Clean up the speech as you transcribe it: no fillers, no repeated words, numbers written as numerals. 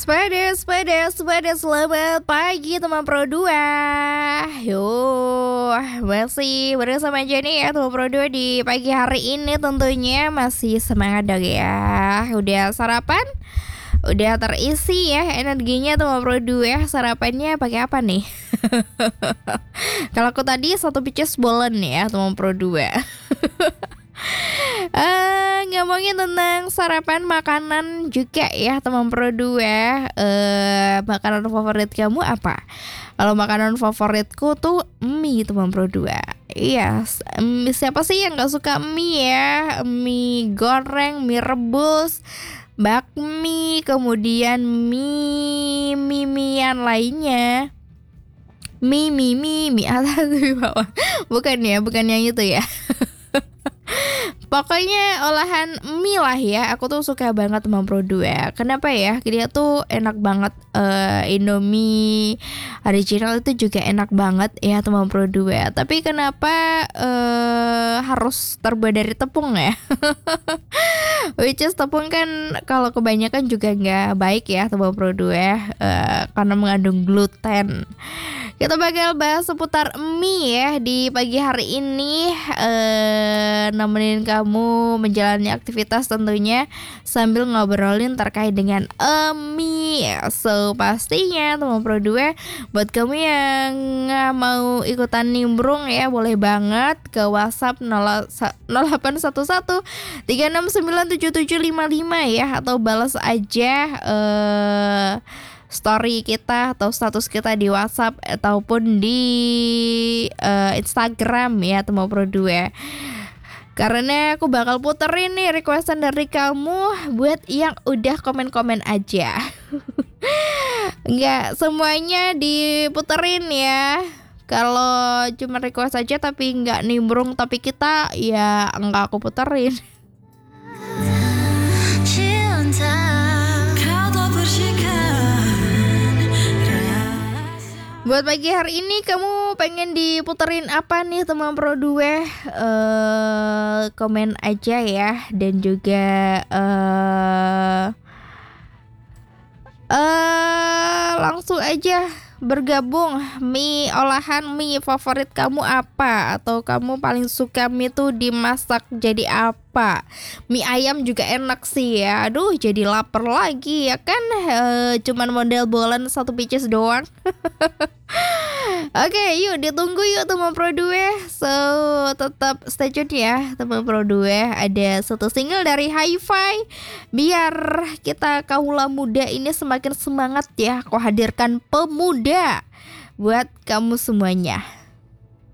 Sepeda, selamat pagi teman Pro 2. Yo, masih bersama Jenny ya teman Pro 2 di pagi hari ini tentunya masih semangat dong ya. Udah sarapan? Udah terisi ya energinya teman Pro 2 ya. Sarapannya pakai apa nih? Kalau aku tadi satu pieces bolen ya teman Pro 2. Ngomongin tentang sarapan makanan juga ya teman Pro 2. Makanan favorit kamu apa? Kalau makanan favoritku tuh mie teman Pro 2. Iya, siapa sih yang gak suka mie ya? Mie goreng, mie rebus, bakmi, kemudian mie-mian lainnya. Mie atas di bawah. Bukan yang itu ya. Pokoknya olahan mie lah ya. Aku tuh suka banget teman Pro 2. Kenapa ya? Dia tuh enak banget. Indomie original itu juga enak banget ya teman Pro 2. Tapi kenapa harus terbuat dari tepung ya? Which is tepung kan kalau kebanyakan juga nggak baik ya teman Pro 2. Karena mengandung gluten. Kita bakal bahas seputar mie ya di pagi hari ini, nemenin kamu menjalani aktivitas tentunya sambil ngobrolin terkait dengan mie. So pastinya teman Pro 2, buat kamu yang mau ikutan nimbrung ya boleh banget ke WhatsApp 0811 3697755 ya, atau balas aja story kita atau status kita di WhatsApp ataupun di Instagram ya teman Pro 2. Karena aku bakal puterin nih requestan dari kamu buat yang udah komen-komen aja. Enggak semuanya diputerin ya. Kalau cuma request aja tapi nggak nimbrung tapi kita ya enggak aku puterin. Buat pagi hari ini kamu pengen diputerin apa nih teman Pro 2? Komen aja ya. Dan juga langsung aja bergabung. Olahan mie favorit kamu apa? Atau kamu paling suka mie tuh dimasak jadi apa? Mie ayam juga enak sih ya. Aduh jadi lapar lagi ya kan. Cuman model bolan satu pieces doang. Oke, yuk ditunggu yuk teman Pro 2. So tetap stay tune ya teman Pro 2. Ada satu single dari Hi-Fi biar kita kaula muda ini semakin semangat ya. Aku hadirkan pemuda buat kamu semuanya.